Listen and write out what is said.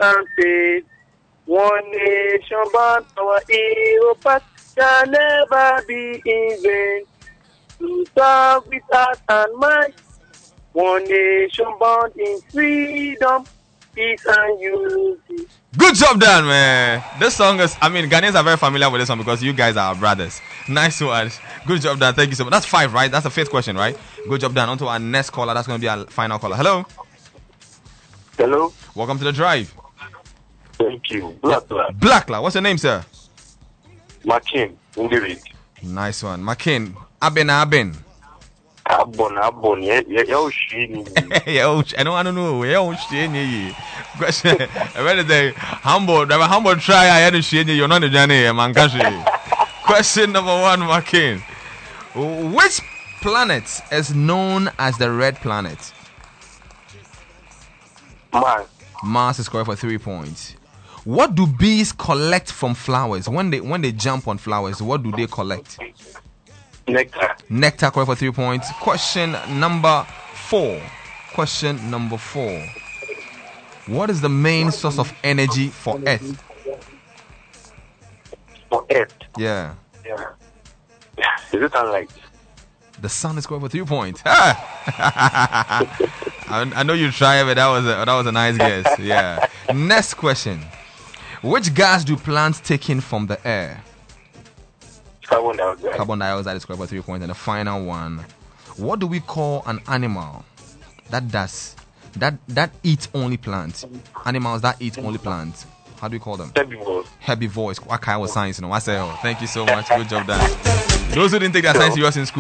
and faith. One nation bound, our hero path shall never be in vain. To serve with heart and mind. One nation bound in freedom, peace and unity. Good job done, man. This song is, Ghanaians are very familiar with this one because you guys are our brothers. Nice one. Good job done. Thank you so much. That's 5, right? That's the 5th question, right? Good job done. On to our next caller. That's going to be our final caller. Hello. Hello. Welcome to the drive. Thank you. Blackla. Blackla. What's your name, sir? Makin. Indirit. Nice one. Makin. Abin. Abon. I don't know. Question. Humble try. I had to share you're not the journey, man. Question number 1, Makin. Which planet is known as the red planet? Mars. Mars is correct for 3 points. What do bees collect from flowers? When they jump on flowers, what do they collect? Nectar. Nectar, correct for 3 points. Question number 4. What is the main source of energy for Earth? For Earth. Yeah. Is it sunlight? The sun is correct for 3 points. I know you try, but that was a nice guess. Yeah. Next question. Which gas do plants take in from the air? Carbon dioxide. Carbon dioxide is correct for 3 points. And the final one. What do we call an animal that eats only plants? Animals that eat only plants. How do we call them? Herbivores. Herbivores. What kind of science? I say, thank you so much. Good job done. Those who didn't take their science serious in school.